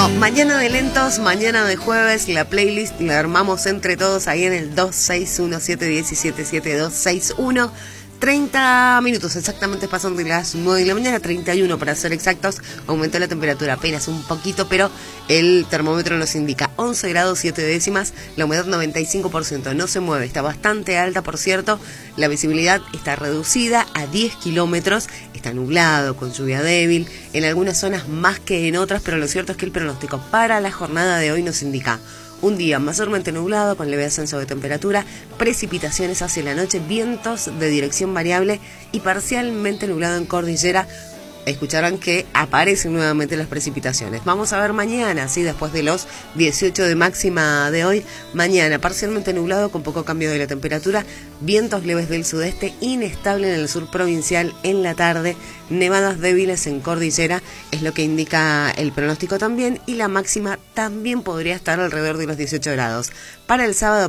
Bueno, mañana de lentos, mañana de jueves, la playlist la armamos entre todos ahí en el 2617177261. 30 minutos exactamente pasan de las 9 de la mañana, 31 para ser exactos. Aumentó la temperatura apenas un poquito, pero el termómetro nos indica 11 grados 7 décimas, la humedad 95%, no se mueve, está bastante alta por cierto, la visibilidad está reducida a 10 kilómetros, está nublado con lluvia débil, en algunas zonas más que en otras, pero lo cierto es que el pronóstico para la jornada de hoy nos indica un día mayormente nublado con leve ascenso de temperatura, precipitaciones hacia la noche, vientos de dirección variable y parcialmente nublado en cordillera. Escucharán que aparecen nuevamente las precipitaciones. Vamos a ver mañana, sí, después de los 18 de máxima de hoy. Mañana parcialmente nublado con poco cambio de la temperatura, vientos leves del sudeste, inestable en el sur provincial en la tarde, nevadas débiles en cordillera, es lo que indica el pronóstico también, y la máxima también podría estar alrededor de los 18 grados. Para el sábado